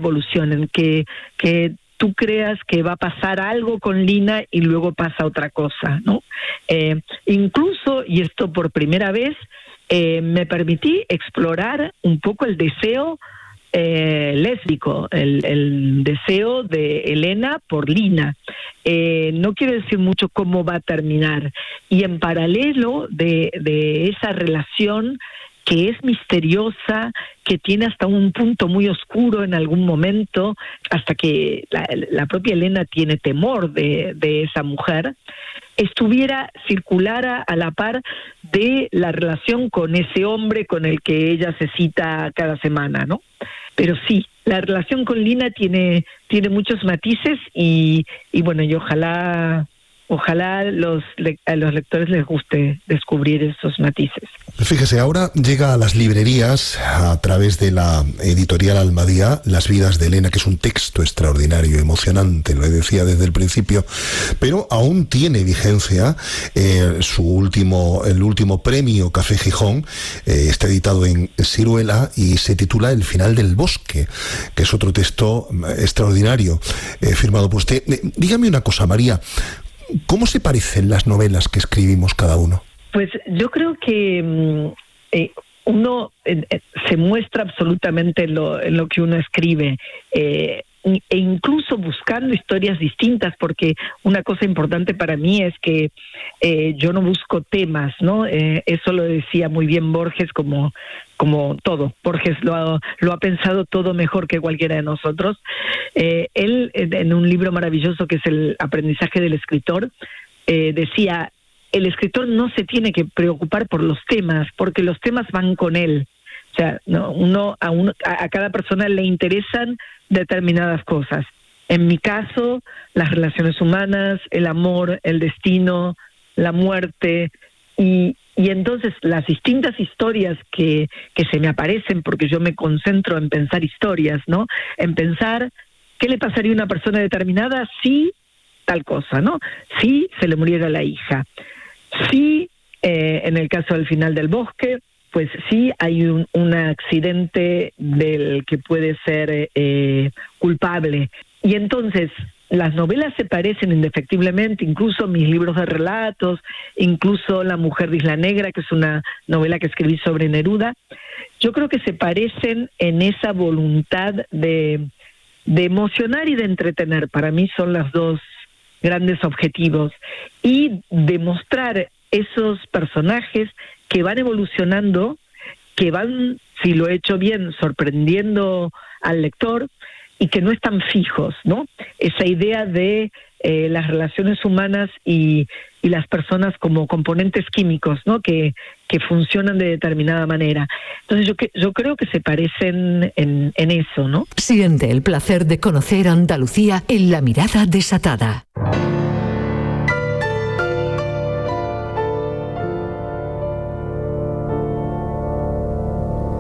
evolucionen, que tú creas que va a pasar algo con Lina y luego pasa otra cosa, ¿no? Incluso, y esto por primera vez, me permití explorar un poco el deseo lésbico, el deseo de Elena por Lina. No quiere decir mucho cómo va a terminar. Y en paralelo de esa relación que es misteriosa, que tiene hasta un punto muy oscuro en algún momento, hasta que la propia Elena tiene temor de esa mujer, circulara a la par de la relación con ese hombre con el que ella se cita cada semana, ¿no? Pero sí, la relación con Lina tiene muchos matices y bueno, y ojalá a los lectores les guste descubrir esos matices. Fíjese, ahora llega a las librerías a través de la editorial Almadía Las vidas de Elena, que es un texto extraordinario, emocionante, lo decía desde el principio, pero aún tiene vigencia el último premio Café Gijón, está editado en Siruela y se titula El final del bosque, que es otro texto extraordinario firmado por usted. Dígame una cosa, María, ¿cómo se parecen las novelas que escribimos cada uno? Pues yo creo que uno se muestra absolutamente en lo que uno escribe, e incluso buscando historias distintas, porque una cosa importante para mí es que yo no busco temas, ¿no? Eso lo decía muy bien Borges, como todo. Borges lo ha pensado todo mejor que cualquiera de nosotros. Él, en un libro maravilloso que es El aprendizaje del escritor, decía: el escritor no se tiene que preocupar por los temas, porque los temas van con él. O sea, a cada persona le interesan determinadas cosas. En mi caso, las relaciones humanas, el amor, el destino, la muerte, y entonces las distintas historias que se me aparecen, porque yo me concentro en pensar historias, ¿no? En pensar qué le pasaría a una persona determinada si tal cosa, ¿no? Si se le muriera la hija. Si, en el caso del final del bosque, pues sí hay un accidente del que puede ser culpable. Y entonces las novelas se parecen indefectiblemente, incluso mis libros de relatos, incluso La mujer de Isla Negra, que es una novela que escribí sobre Neruda. Yo creo que se parecen en esa voluntad de emocionar y de entretener. Para mí son los dos grandes objetivos, y demostrar esos personajes que van evolucionando, que van, si lo he hecho bien, sorprendiendo al lector, y que no están fijos, ¿no? Esa idea de las relaciones humanas y las personas como componentes químicos, ¿no? Que funcionan de determinada manera. Entonces yo creo que se parecen en eso, ¿no? Siente el placer de conocer Andalucía en La mirada desatada.